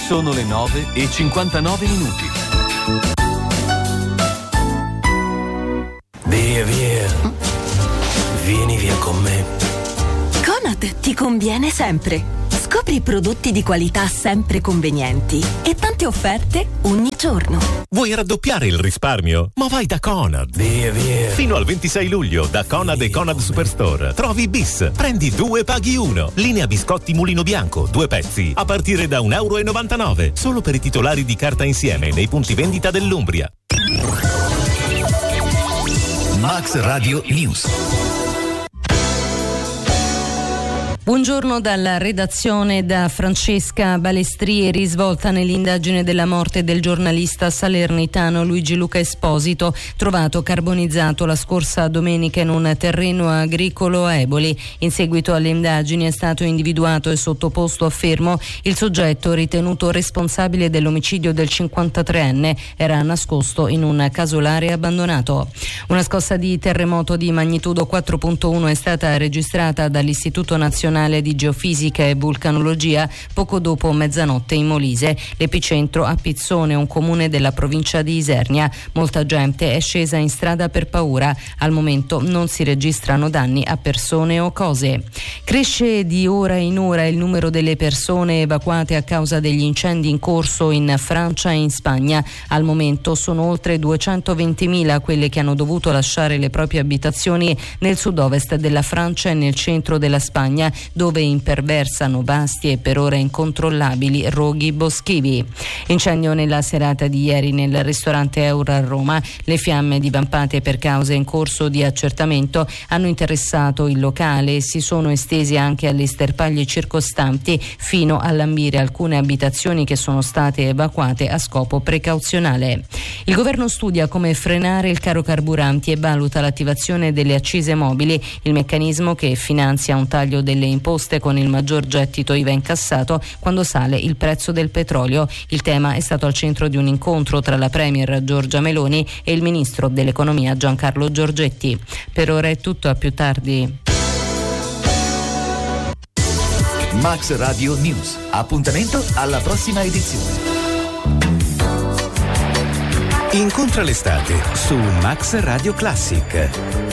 Sono le 9:59. Via. Vieni via con me. Conad ti conviene sempre. Scopri prodotti di qualità sempre convenienti e tante offerte ogni giorno. Vuoi raddoppiare il risparmio? Ma vai da Conad. Via. Fino al 26 luglio da Conad e Conad Superstore trovi Bis, prendi 2 paghi 1. Linea biscotti Mulino Bianco, 2 pezzi a partire da €1,99. Solo per i titolari di carta insieme nei punti vendita dell'Umbria. Max Radio News. Buongiorno dalla redazione, da Francesca Balestrieri. Svolta nell'indagine della morte del giornalista salernitano Luigi Luca Esposito, trovato carbonizzato la scorsa domenica in un terreno agricolo a Eboli. In seguito alle indagini è stato individuato e sottoposto a fermo il soggetto ritenuto responsabile dell'omicidio del 53enne. Era nascosto in un casolare abbandonato. Una scossa di terremoto di magnitudo 4.1 è stata registrata dall'Istituto Nazionale di Geofisica e Vulcanologia poco dopo mezzanotte in Molise. L'epicentro a Pizzone, un comune della provincia di Isernia. Molta gente è scesa in strada per paura. Al momento non si registrano danni a persone o cose. Cresce di ora in ora il numero delle persone evacuate a causa degli incendi in corso in Francia e in Spagna. Al momento sono oltre 220.000 quelle che hanno dovuto lasciare le proprie abitazioni nel sud-ovest della Francia e nel centro della Spagna, dove imperversano vasti e per ora incontrollabili roghi boschivi. Incendio nella serata di ieri nel ristorante Euro a Roma. Le fiamme divampate per cause in corso di accertamento hanno interessato il locale e si sono estesi anche alle sterpaglie circostanti fino a lambire alcune abitazioni che sono state evacuate a scopo precauzionale. Il governo studia come frenare il caro carburanti e valuta l'attivazione delle accise mobili, il meccanismo che finanzia un taglio delle imposte con il maggior gettito IVA incassato quando sale il prezzo del petrolio. Il tema è stato al centro di un incontro tra la Premier Giorgia Meloni e il Ministro dell'Economia Giancarlo Giorgetti. Per ora è tutto, a più tardi. Max Radio News. Appuntamento alla prossima edizione. Incontra l'estate su Max Radio Classic.